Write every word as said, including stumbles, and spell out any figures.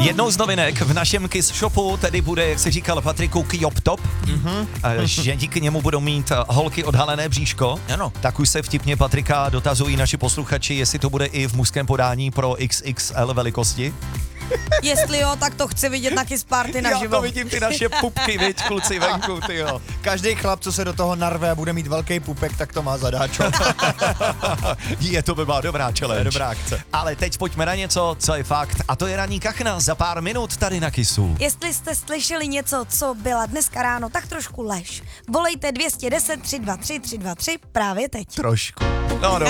Jednou z novinek v našem Kiss Shopu tedy bude, jak se říkal Patriku, Kyop Top, mm-hmm. že díky němu budou mít holky odhalené bříško. Ano. Tak už se vtipně Patrika dotazují naši posluchači, jestli to bude i v mužském podání pro X X L velikosti. Jestli jo, tak to chci vidět na Kiss Party naživo. Já to vidím, ty naše pupky, viď, kluci venku, ty jo. Každý chlap, co se do toho narve a bude mít velký pupek, tak to má zadáčo. Je to by byla dobrá challenge. To je dobrá akce. Ale teď pojďme na něco, co je fakt. A to je ranní kachna za pár minut tady na Kissu. Jestli jste slyšeli něco, co byla dneska ráno, tak trošku lež. Volejte dvě stě deset tři dva tři tři dva tři právě teď. Trošku. No, no.